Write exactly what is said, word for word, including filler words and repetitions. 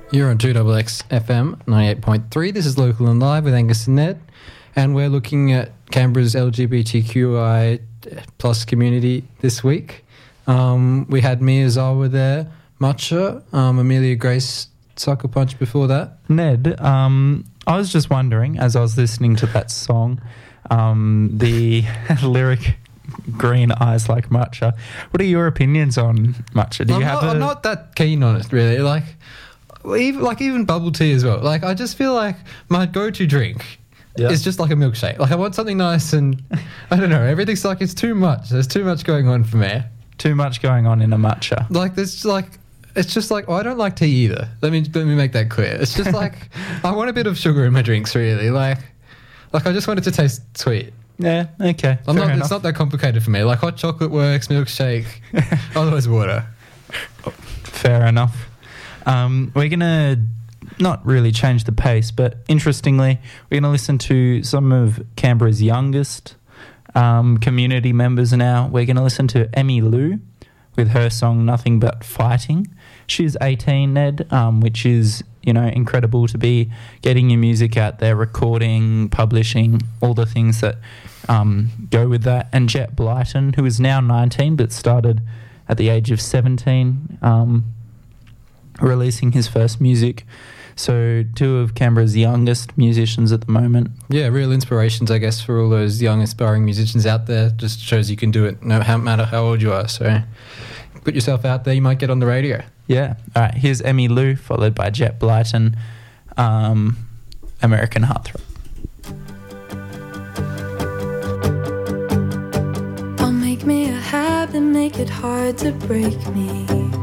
You're on two X X F M ninety-eight point three. This is Local and Live with Angus and Ned, and we're looking at Canberra's L G B T Q I plus community this week. Um, we had Mia Zawa there, Matcha, um, Amelia Grace Sucker Punch before that. Ned, um, I was just wondering, as I was listening to that song, um, the lyric green eyes like matcha, what are your opinions on matcha? Do I'm, you not, have a... I'm not that keen on it, really. Like, even, like even bubble tea as well. Like, I just feel like my go-to drink Yeah. is just like a milkshake. Like, I want something nice and, I don't know, everything's like, it's too much. There's too much going on for me. Too much going on in a matcha. Like, there's like... It's just like, oh, I don't like tea either. Let me let me make that clear. It's just like, I want a bit of sugar in my drinks, really. Like, like I just want it to taste sweet. Yeah, okay. I'm fair not, enough. it's not that complicated for me. Like, hot chocolate works, milkshake, otherwise water. Fair enough. Um, we're going to not really change the pace, but interestingly, we're going to listen to some of Canberra's youngest um, community members now. We're going to listen to Emmy Lou with her song Nothing But Fighting. She's eighteen, Ned, um, which is, you know, incredible to be getting your music out there, recording, publishing, all the things that um, go with that. And Jet Blyton, who is now nineteen but started at the age of seventeen, um, releasing his first music. So two of Canberra's youngest musicians at the moment. Yeah, real inspirations, I guess, for all those young, aspiring musicians out there. Just shows you can do it no matter how old you are. So put yourself out there, you might get on the radio. Yeah. All right, here's Emmy Lou, followed by Jet Blyton, um, American Heartthrob. I'll make me a habit, make it hard to break me.